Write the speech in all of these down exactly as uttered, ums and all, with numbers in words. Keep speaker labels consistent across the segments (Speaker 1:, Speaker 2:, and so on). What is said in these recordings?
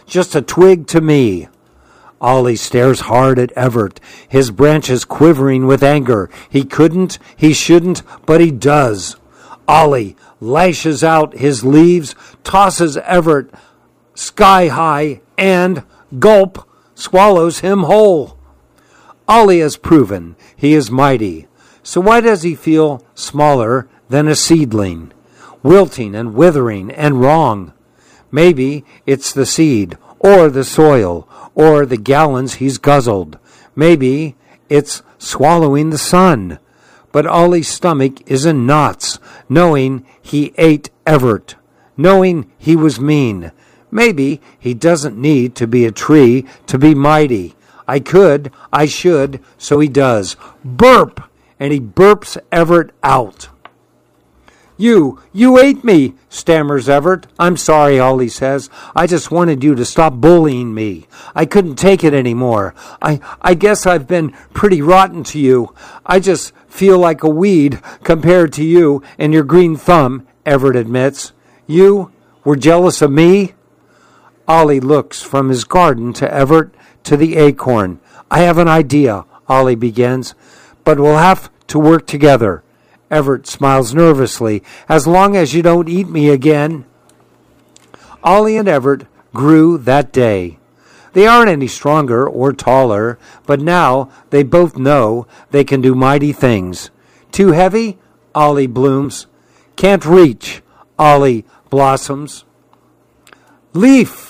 Speaker 1: just a twig to me. Ollie stares hard at Everett, his branches quivering with anger. He couldn't, he shouldn't, but he does. Ollie lashes out his leaves, tosses Everett sky high, and, gulp, swallows him whole. Ollie has proven he is mighty, so why does he feel smaller than a seedling, wilting and withering and wrong? Maybe it's the seed, or the soil, or the gallons he's guzzled. Maybe it's swallowing the sun. But Ollie's stomach is in knots, knowing he ate Everett, knowing he was mean. Maybe he doesn't need to be a tree to be mighty. I could, I should, so he does. Burp! And he burps Everett out. You, you ate me, stammers Everett. I'm sorry, Ollie says. I just wanted you to stop bullying me. I couldn't take it anymore. I, I guess I've been pretty rotten to you. I just feel like a weed compared to you and your green thumb, Everett admits. You were jealous of me? Ollie looks from his garden to Everett to the acorn. I have an idea, Ollie begins, but we'll have to work together. Everett smiles nervously. As long as you don't eat me again. Ollie and Everett grew that day. They aren't any stronger or taller, but now they both know they can do mighty things. Too heavy? Ollie blooms. Can't reach? Ollie blossoms. Leaf!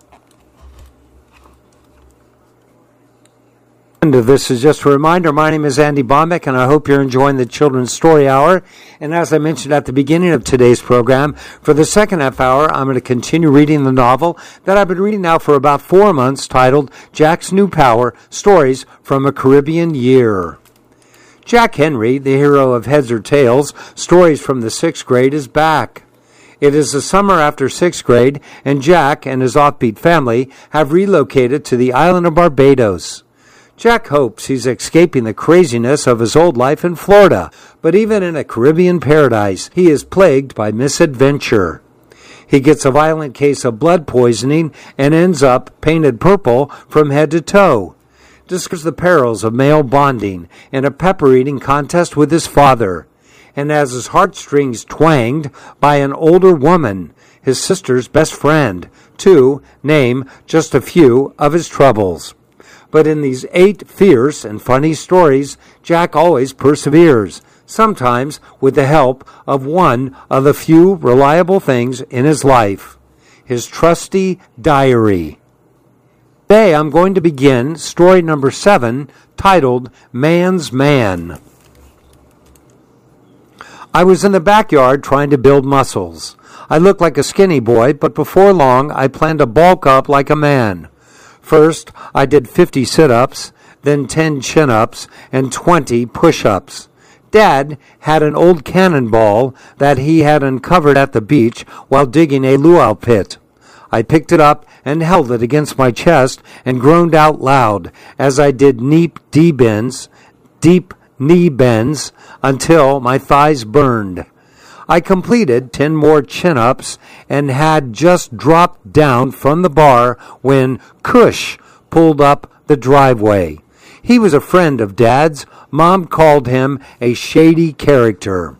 Speaker 1: And this is just a reminder. My name is Andy Bombeck, and I hope you're enjoying the Children's Story Hour. And as I mentioned at the beginning of today's program, for the second half hour, I'm going to continue reading the novel that I've been reading now for about four months, titled Jack's New Power, Stories from a Caribbean Year. Jack Henry, the hero of Heads or Tails, Stories from the Sixth Grade, is back. It is the summer after sixth grade, and Jack and his offbeat family have relocated to the island of Barbados. Jack hopes he's escaping the craziness of his old life in Florida, but even in a Caribbean paradise, he is plagued by misadventure. He gets a violent case of blood poisoning and ends up painted purple from head to toe. Discovers the perils of male bonding in a pepper-eating contest with his father, and has his heartstrings twanged by an older woman, his sister's best friend, to name just a few of his troubles. But in these eight fierce and funny stories, Jack always perseveres, sometimes with the help of one of the few reliable things in his life, his trusty diary. Today I'm going to begin story number seven, titled Man's Man. I was in the backyard trying to build muscles. I looked like a skinny boy, but before long I planned to bulk up like a man. First, I did fifty sit-ups, then ten chin-ups, and twenty push-ups. Dad had an old cannonball that he had uncovered at the beach while digging a luau pit. I picked it up and held it against my chest and groaned out loud as I did knee D bends, deep knee bends until my thighs burned. I completed ten more chin-ups and had just dropped down from the bar when Cush pulled up the driveway. He was a friend of Dad's. Mom called him a shady character.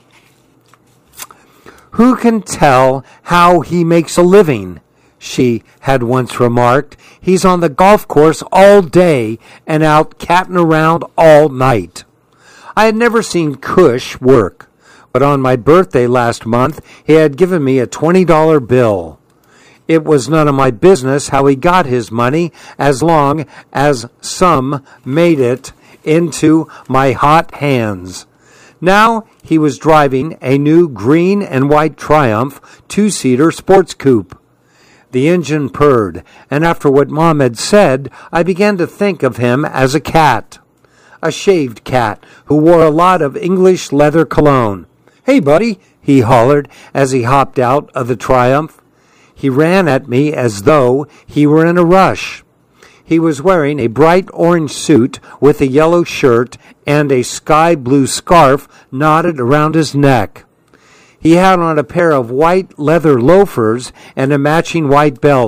Speaker 1: Who can tell how he makes a living? She had once remarked. He's on the golf course all day and out catting around all night. I had never seen Cush work. But on my birthday last month, he had given me a twenty dollar bill. It was none of my business how he got his money, as long as some made it into my hot hands. Now he was driving a new green and white Triumph two-seater sports coupe. The engine purred, and after what Mom had said, I began to think of him as a cat. A shaved cat who wore a lot of English leather cologne. Hey, buddy, he hollered as he hopped out of the Triumph. He ran at me as though he were in a rush. He was wearing a bright orange suit with a yellow shirt and a sky blue scarf knotted around his neck. He had on a pair of white leather loafers and a matching white belt.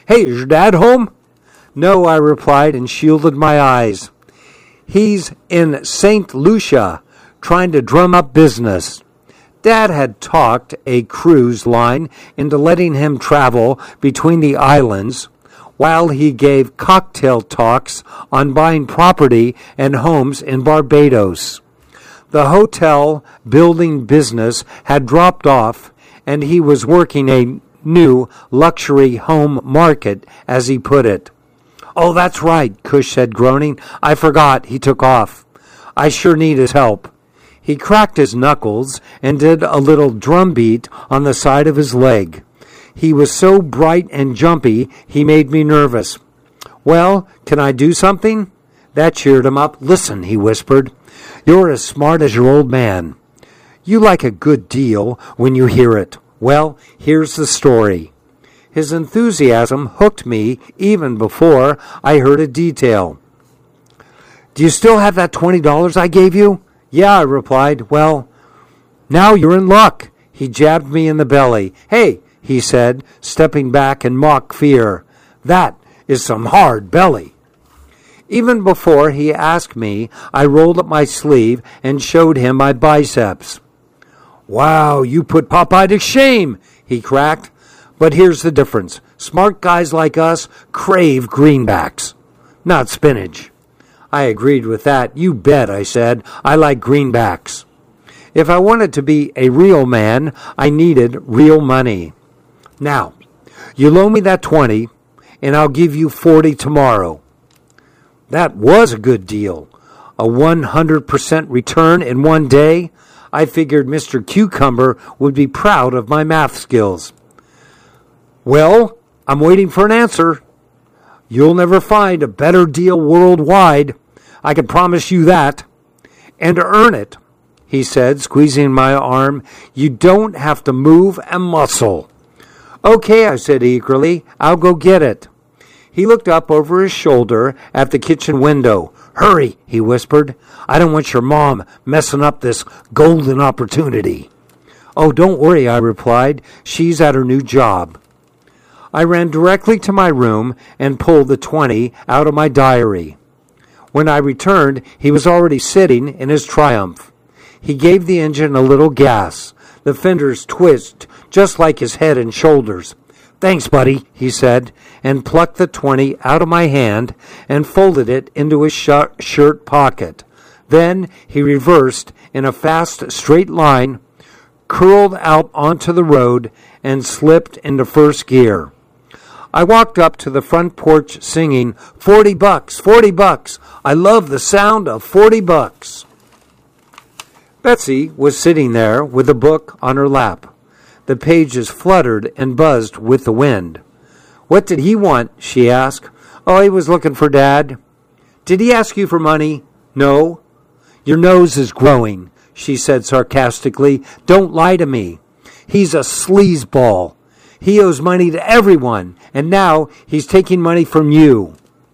Speaker 1: Hey, is your dad home? No, I replied and shielded my eyes. He's in Saint Lucia, trying to drum up business. Dad had talked a cruise line into letting him travel between the islands while he gave cocktail talks on buying property and homes in Barbados. The hotel building business had dropped off, and he was working a new luxury home market, as he put it. Oh, that's right, Cush said, groaning. I forgot. He took off. I sure need his help. He cracked his knuckles and did a little drum beat on the side of his leg. He was so bright and jumpy, he made me nervous. Well, can I do something? That cheered him up. Listen, he whispered. You're as smart as your old man. You like a good deal when you hear it. Well, here's the story. His enthusiasm hooked me even before I heard a detail. Do you still have that twenty dollars I gave you? Yeah, I replied. Well, now you're in luck. He jabbed me in the belly. Hey, he said, stepping back in mock fear. That is some hard belly. Even before he asked me, I rolled up my sleeve and showed him my biceps. Wow, you put Popeye to shame, he cracked. But here's the difference. Smart guys like us crave greenbacks, not spinach. I agreed with that. You bet, I said. I like greenbacks. If I wanted to be a real man, I needed real money. Now, you loan me that twenty, and I'll give you forty tomorrow. That was a good deal. A one hundred percent return in one day. I figured Mister Cucumber would be proud of my math skills. Well, I'm waiting for an answer. You'll never find a better deal worldwide. I can promise you that. And to earn it, he said, squeezing my arm, you don't have to move a muscle. Okay, I said eagerly, I'll go get it. He looked up over his shoulder at the kitchen window. Hurry, he whispered. I don't want your mom messing up this golden opportunity. Oh, don't worry, I replied. She's at her new job. I ran directly to my room and pulled the twenty out of my diary. When I returned, he was already sitting in his Triumph. He gave the engine a little gas. The fenders twitched just like his head and shoulders. Thanks, buddy, he said, and plucked the twenty out of my hand and folded it into his shirt pocket. Then he reversed in a fast, straight line, curled out onto the road, and slipped into first gear. I walked up to the front porch singing, forty bucks, forty bucks. I love the sound of forty bucks. Betsy was sitting there with a book on her lap. The pages fluttered and buzzed with the wind. What did he want? She asked. Oh, he was looking for Dad. Did he ask you for money? No. Your nose is growing, she said sarcastically. Don't lie to me. He's a sleazeball. He owes money to everyone, and now he's taking money from you.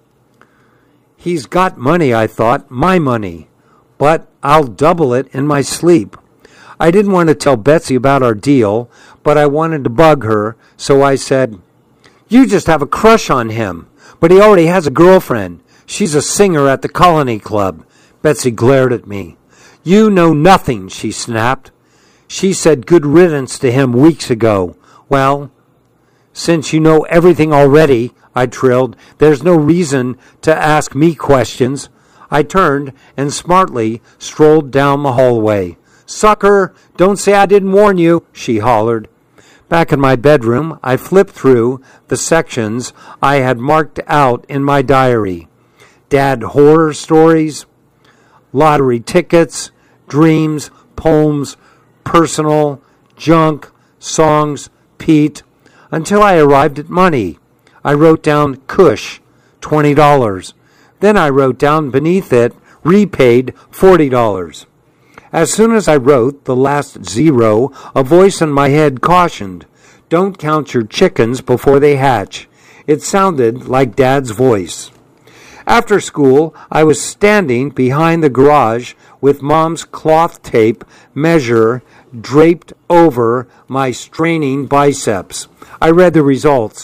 Speaker 1: He's got money, I thought, my money, but I'll double it in my sleep. I didn't want to tell Betsy about our deal, but I wanted to bug her, so I said, You just have a crush on him, but he already has a girlfriend. She's a singer at the Colony Club. Betsy glared at me. You know nothing, she snapped. She said good riddance to him weeks ago. Well, since you know everything already, I trilled, there's no reason to ask me questions. I turned and smartly strolled down the hallway. Sucker, don't say I didn't warn you, she hollered. Back in my bedroom, I flipped through the sections I had marked out in my diary. Dad horror stories, lottery tickets, dreams, poems, personal, junk, songs, Pete, until I arrived at money. I wrote down Cush, twenty dollars. Then I wrote down beneath it, repaid, forty dollars. As soon as I wrote the last zero, a voice in my head cautioned, Don't count your chickens before they hatch. It sounded like Dad's voice. After school, I was standing behind the garage with Mom's cloth tape measure draped over my straining biceps. I read the results.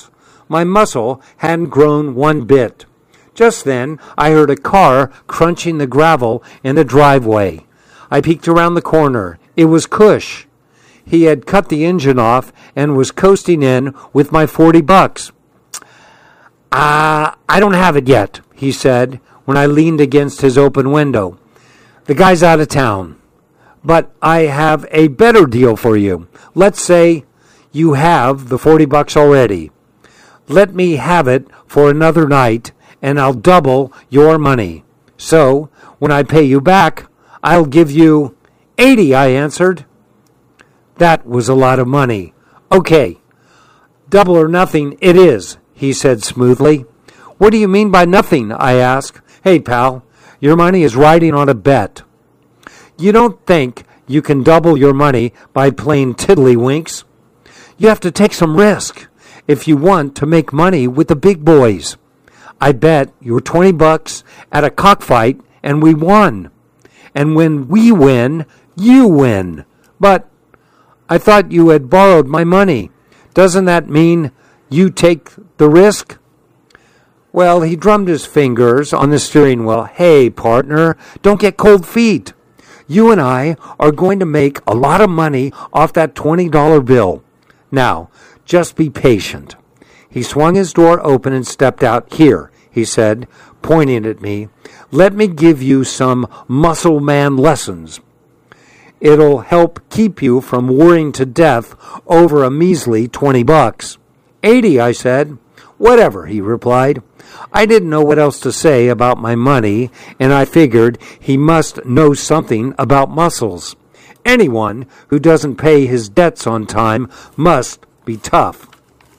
Speaker 1: My muscle hadn't grown one bit. Just then, I heard a car crunching the gravel in the driveway. I peeked around the corner. It was Cush. He had cut the engine off and was coasting in with my forty bucks. Ah, uh, I don't have it yet, he said when I leaned against his open window. The guy's out of town. But I have a better deal for you. Let's say you have the forty bucks already. Let me have it for another night, and I'll double your money. So, when I pay you back, I'll give you eighty, I answered. That was a lot of money. Okay, double or nothing it is, he said smoothly. What do you mean by nothing, I asked. Hey, pal, your money is riding on a bet. You don't think you can double your money by playing tiddlywinks? You have to take some risk if you want to make money with the big boys. I bet you were twenty bucks at a cockfight and we won. And when we win, you win. But I thought you had borrowed my money. Doesn't that mean you take the risk? Well, he drummed his fingers on the steering wheel. Hey, partner, don't get cold feet. You and I are going to make a lot of money off that twenty dollar bill. Now, just be patient. He swung his door open and stepped out. Here, he said, pointing at me. Let me give you some muscle man lessons. It'll help keep you from worrying to death over a measly twenty bucks. Eighty, I said. Whatever, he replied. I didn't know what else to say about my money, and I figured he must know something about muscles. Anyone who doesn't pay his debts on time must be tough.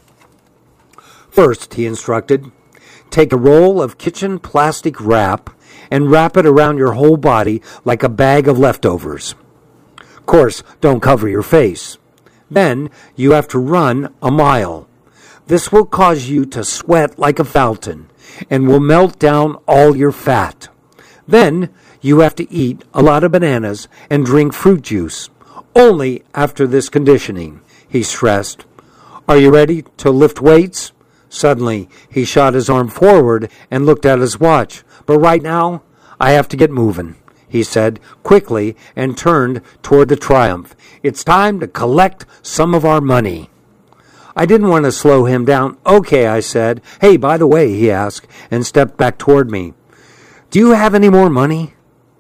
Speaker 1: First, he instructed, take a roll of kitchen plastic wrap and wrap it around your whole body like a bag of leftovers. Of course, don't cover your face. Then you have to run a mile. This will cause you to sweat like a fountain and will melt down all your fat. Then you have to eat a lot of bananas and drink fruit juice. Only after this conditioning, he stressed. Are you ready to lift weights? Suddenly, he shot his arm forward and looked at his watch. But right now, I have to get moving, he said quickly and turned toward the Triumph. It's time to collect some of our money. I didn't want to slow him down. Okay, I said. Hey, by the way, he asked, and stepped back toward me. Do you have any more money?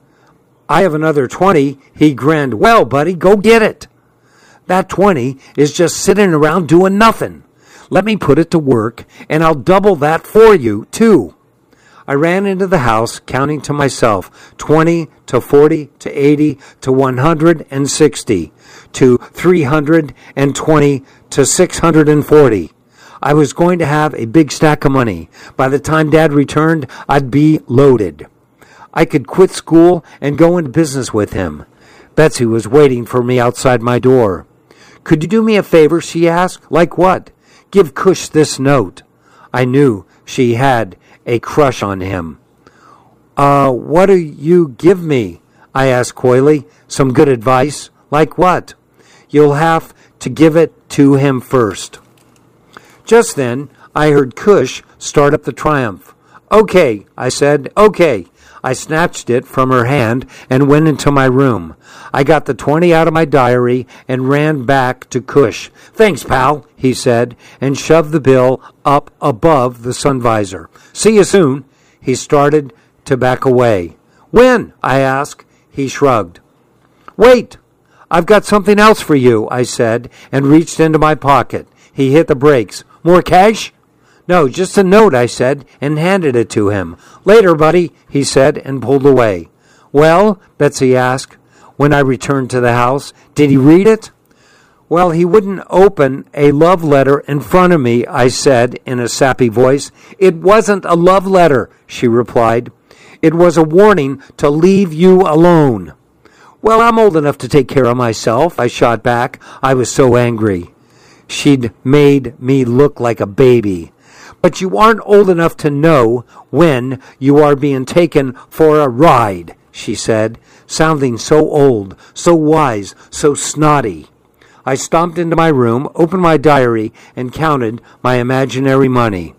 Speaker 1: I have another twenty. He grinned. Well, buddy, go get it. That twenty is just sitting around doing nothing. Let me put it to work, and I'll double that for you, too. I ran into the house, counting to myself, twenty to forty to eighty to one hundred sixty to three hundred twenty to six hundred forty. I was going to have a big stack of money. By the time Dad returned, I'd be loaded. I could quit school and go into business with him. Betsy was waiting for me outside my door. Could you do me a favor, she asked. Like what? Give Cush this note. I knew she had a crush on him. Uh, what do you give me? I asked coyly. Some good advice? Like what? You'll have to give it to him first. Just then, I heard Cush start up the Triumph. Okay, I said, okay. I snatched it from her hand and went into my room. I got the twenty out of my diary and ran back to Cush. Thanks, pal, he said, and shoved the bill up above the sun visor. See you soon. He started to back away. When? I asked. He shrugged. Wait, I've got something else for you, I said, and reached into my pocket. He hit the brakes. More cash? No, just a note, I said, and handed it to him. Later, buddy, he said, and pulled away. Well, Betsy asked, when I returned to the house, did he read it? Well, he wouldn't open a love letter in front of me, I said in a sappy voice. It wasn't a love letter, she replied. It was a warning to leave you alone. Well, I'm old enough to take care of myself, I shot back. I was so angry. She'd made me look like a baby. But you aren't old enough to know when you are being taken for a ride, she said, sounding so old, so wise, so snotty. I stomped into my room, opened my diary, and counted my imaginary money.